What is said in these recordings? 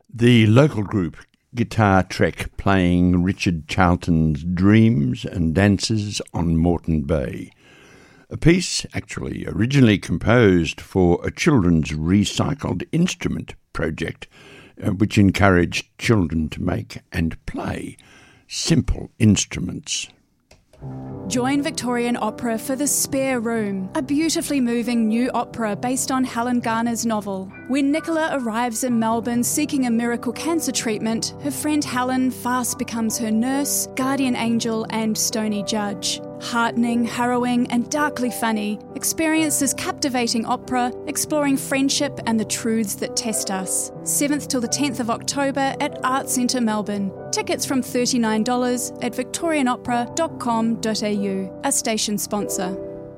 The local group Guitar Trek playing Richard Charlton's Dreams and Dances on Moreton Bay. A piece actually originally composed for a children's recycled instrument project which encouraged children to make and play simple instruments. Join Victorian Opera for The Spare Room, a beautifully moving new opera based on Helen Garner's novel. When Nicola arrives in Melbourne seeking a miracle cancer treatment, her friend Helen fast becomes her nurse, guardian angel and stony judge. Heartening, harrowing and darkly funny, experience this captivating opera exploring friendship and the truths that test us. 7th till the 10th of October at Arts Centre Melbourne. Tickets from $39 at victorianopera.com.au, a station sponsor.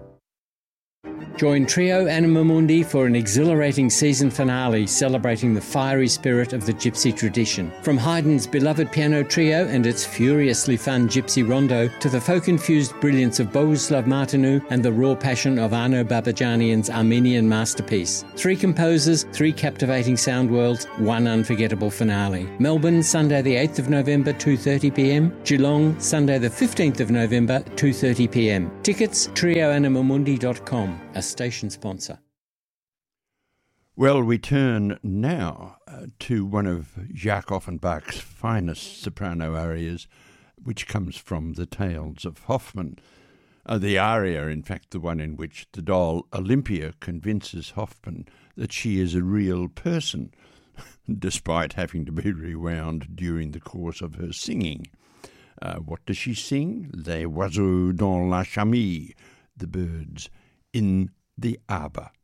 Join Trio Anima Mundi for an exhilarating season finale celebrating the fiery spirit of the Gypsy tradition. From Haydn's beloved piano trio and its furiously fun Gypsy rondo to the folk-infused brilliance of Bohuslav Martinu and the raw passion of Arno Babajanian's Armenian masterpiece. 3 composers, 3 captivating sound worlds, 1 unforgettable finale. Melbourne, Sunday the 8th of November, 2:30pm. Geelong, Sunday the 15th of November, 2:30pm. Tickets, trioanimamundi.com. A station sponsor. Well, we turn now to one of Jacques Offenbach's finest soprano arias, which comes from the Tales of Hoffmann. The aria, in fact, the one in which the doll Olympia convinces Hoffmann that she is a real person, despite having to be rewound during the course of her singing. What does she sing? Les oiseaux dans la chamille, the birds in the arbor.